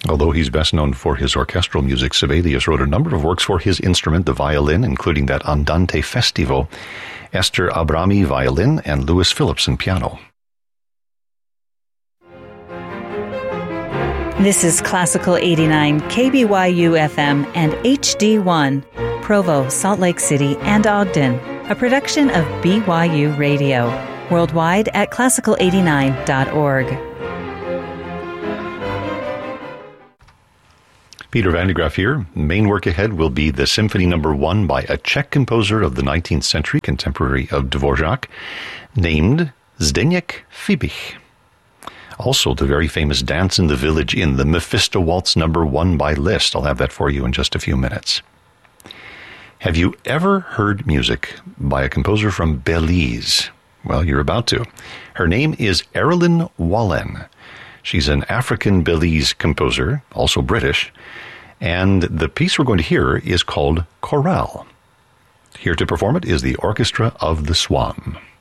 Although he's best known for his orchestral music, Sibelius wrote a number of works for his instrument, the violin, including that Andante Festivo, Esther Abrami violin, and Louis Philipson piano. This is Classical 89, KBYU FM and HD1, Provo, Salt Lake City, and Ogden, a production of BYU Radio, worldwide at classical89.org. Peter Van de Graaff here. Main work ahead will be the Symphony No. 1 by a Czech composer of the 19th century, contemporary of Dvorak, named Zdeněk Fibich. Also, the very famous Dance in the Village Inn, the Mephisto Waltz No. 1 by Liszt. I'll have that for you in just a few minutes. Have you ever heard music by a composer from Belize? Well, you're about to. Her name is Erilyn Wallen. She's an African Belize composer, also British, and the piece we're going to hear is called Chorale. Here to perform it is the Orchestra of the Swan.